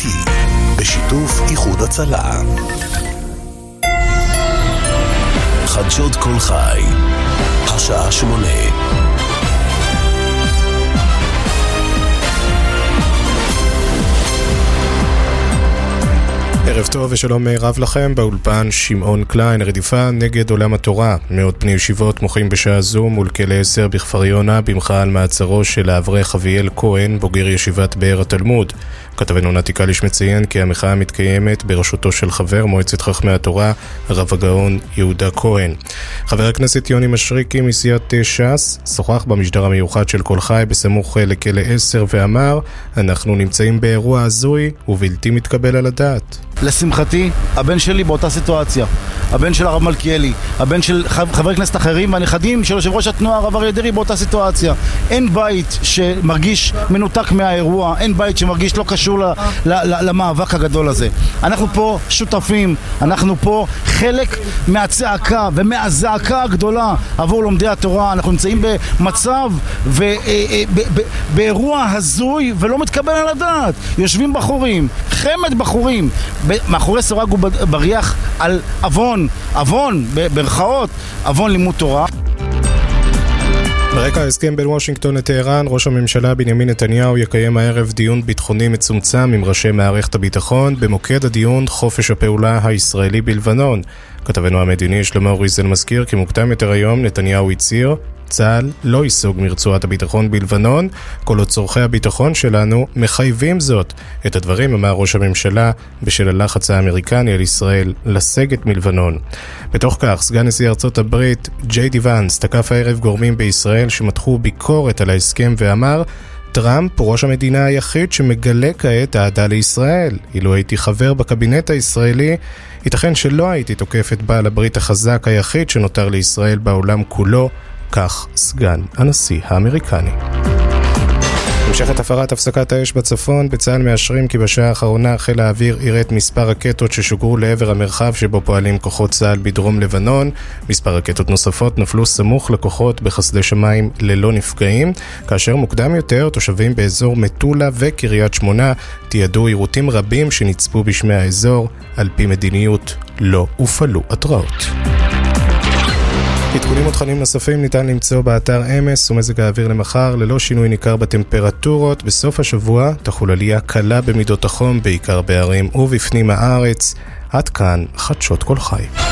איתי, בשיתוף איחוד הצלה. חדשות כל חי, השעה 8. ערב טוב ושלום רב לכם, באולפן שמעון קליין. רדיפה נגד עולם התורה. מאות בני ישיבות מוחים בשעה זו מול כלא 10 בכפר יונה במחאה על מעצרו של האברך אביאל כהן, בוגר ישיבת באר התלמוד. כתבנו נתי קליש מציין כי המחאה מתקיימת בראשותו של חבר מועצת חכמי התורה, הרב הגאון יהודה כהן. חבר הכנסת יוני משריקי מסיעת ש"ס שוחח במשדר המיוחד של כל חי בסמוך לכלא 10 ואמר: אנחנו נמצאים באירוע הזוי ובלתי מתקבל על הדעת. לשמחתי, הבן שלי באותה סיטואציה, הבן של הרב מלכיאלי, הבן של חברי כנסת אחרים והנכדים של יושב ראש התנועה הרב אריה דרעי באותה סיטואציה. אין בית שמרגיש מנותק מהאירוע, אין בית שמרגיש לא קשור למאבק הגדול הזה. אנחנו פה שותפים, אנחנו פה חלק מהצעקה ומהזעקה הגדולה עבור לומדי התורה. אנחנו נמצאים במצב באירוע הזוי ולא מתקבל על הדעת. יושבים בחורים, חמד בחורים מאחורי סורג ובריח על אבון ברכאות, אבון לימוד תורה. ברקע ההסכם בין וושינגטון לטהרן, ראש הממשלה בנימין נתניהו יקיים הערב דיון ביטחוני מצומצם עם ראשי מערכת הביטחון. במוקד הדיון חופש הפעולה הישראלי בלבנון. כתבנו המדיני שלמה אוריזל מזכיר כי מוקדם יותר היום נתניהו הצהיר: צה"ל לא ייסוג מרצועת הביטחון בלבנון, כל עוד צורכי הביטחון שלנו מחייבים זאת. את הדברים אמר ראש הממשלה בשל הלחץ האמריקני על ישראל לסגת מלבנון. בתוך כך, סגן נשיא ארצות הברית ג'יי די ואנס תקף הערב גורמים בישראל שמתחו ביקורת על ההסכם ואמר: טראמפ הוא ראש המדינה היחיד שמגלה כעת אהדה לישראל. אילו הייתי חבר בקבינט הישראלי, ייתכן שלא הייתי תוקף את בעל הברית החזק היחיד שנותר לישראל בעולם כולו, כך סגן הנשיא האמריקני. המשכת הפרת הפסקת האש בצפון. בצה"ל מאשרים כי בשעה האחרונה חיל האוויר ירט מספר רקטות ששוגרו לעבר המרחב שבו פועלים כוחות צה"ל בדרום לבנון. מספר רקטות נוספות נפלו סמוך לכוחות בחסדי שמיים ללא נפגעים, כאשר מוקדם יותר תושבים באזור מטולה וקריית שמונה תיעדו יירוטים רבים שנצפו בשמי האזור. על פי מדיניות לא הופעלו התראות. עדכונים ותכנים נוספים ניתן למצוא באתר אמס ומזג האוויר למחר. ללא שינוי ניכר בטמפרטורות. בסוף השבוע תחול עלייה קלה במידות החום, בעיקר בערים ובפנים הארץ. עד כאן חדשות כל חי.